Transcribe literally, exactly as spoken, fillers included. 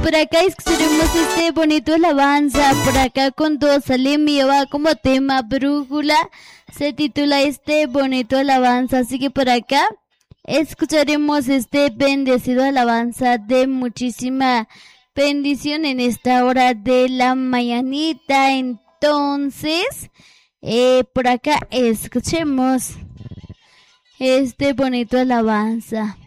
por acá escucharemos este bonito alabanza. Por acá con dos Salim lleva como tema brújula. Se titula este bonito alabanza. Así que por acá escucharemos este bendecido alabanza de muchísima bendición en esta hora de la mañanita. Entonces, eh, por acá escuchemos este bonito alabanza.